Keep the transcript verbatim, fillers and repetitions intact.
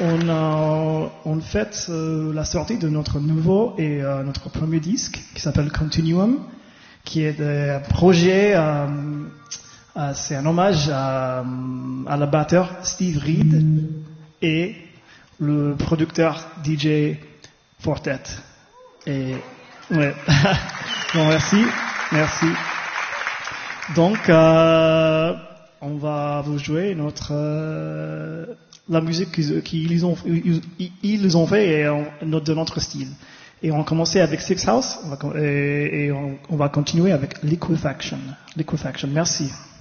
on, a, on fête euh, la sortie de notre nouveau et euh, notre premier disque qui s'appelle Continuum, qui est un projet, euh, euh, c'est un hommage à, à la batteur Steve Reed et le producteur D J Fortet. Et ouais, bon, merci, merci. Donc, euh, on va vous jouer notre euh, la musique qu'ils, qu'ils ont ils, ils ont fait et en, de notre style. Et on va commencer avec Six House et, et on, on va continuer avec Liquefaction. Liquefaction. Merci.